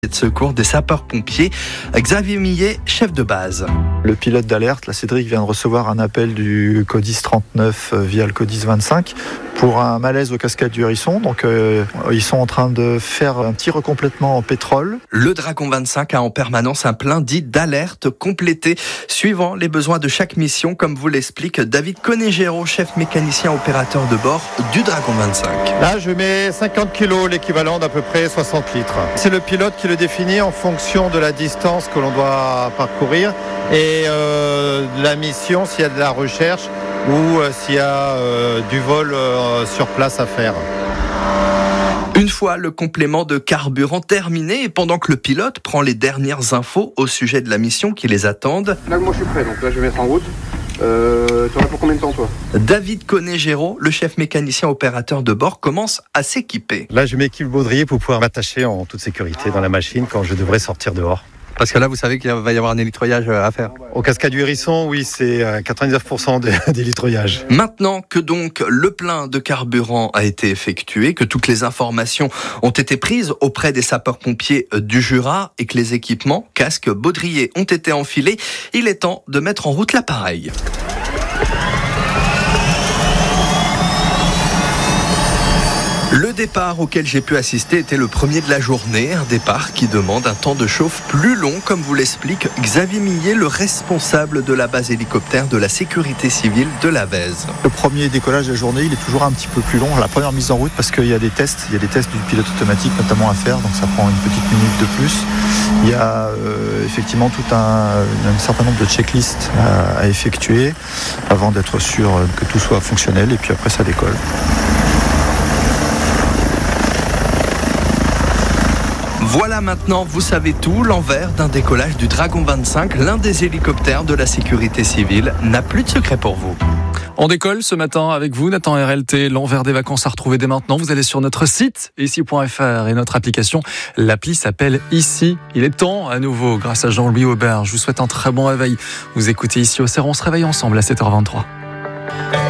de secours des sapeurs-pompiers. Xavier Millet, chef de base. Le pilote d'alerte, là, Cédric, vient de recevoir un appel du CODIS 39 via le CODIS 25 pour un malaise aux cascades du Hérisson. Donc ils sont en train de faire un petit recomplètement en pétrole. Le Dragon 25 a en permanence un plein dit d'alerte complété suivant les besoins de chaque mission, comme vous l'explique David Conegero, chef mécanicien opérateur de bord du Dragon 25. Là, je mets 50 kg, l'équivalent d'à peu près 60 litres. C'est le pilote qui le définit en fonction de la distance que l'on doit parcourir et de la mission, s'il y a de la recherche ou s'il y a du vol sur place à faire. Une fois le complément de carburant terminé et pendant que le pilote prend les dernières infos au sujet de la mission qui les attendent. Là, moi je suis prêt, donc là je vais mettre en route. Tu en as pour combien de temps, toi ? David Conegero, le chef mécanicien opérateur de bord, commence à s'équiper. Là, je m'équipe baudrier pour pouvoir m'attacher en toute sécurité dans la machine quand je devrais sortir dehors. Parce que là, vous savez qu'il va y avoir un élitroyage à faire. Au cascade du Hérisson, oui, c'est 99% d'élitroyage. Maintenant que donc le plein de carburant a été effectué, que toutes les informations ont été prises auprès des sapeurs-pompiers du Jura et que les équipements, casques, baudriers ont été enfilés, il est temps de mettre en route l'appareil. Le départ auquel j'ai pu assister était le premier de la journée, un départ qui demande un temps de chauffe plus long, comme vous l'explique Xavier Millet, le responsable de la base hélicoptère de la sécurité civile de la Vèze. Le premier décollage de la journée, il est toujours un petit peu plus long, la première mise en route, parce qu'il y a des tests du pilote automatique notamment à faire, donc ça prend une petite minute de plus. Il y a effectivement tout un certain nombre de checklists à effectuer avant d'être sûr que tout soit fonctionnel, et puis après ça décolle. Voilà, maintenant, vous savez tout. L'envers d'un décollage du Dragon 25, l'un des hélicoptères de la sécurité civile, n'a plus de secret pour vous. On décolle ce matin avec vous, Nathan RLT. L'envers des vacances à retrouver dès maintenant. Vous allez sur notre site, ici.fr, et notre application. L'appli s'appelle Ici. Il est temps, à nouveau, grâce à Jean-Louis Aubert. Je vous souhaite un très bon réveil. Vous écoutez Ici au Cerf. On se réveille ensemble à 7h23.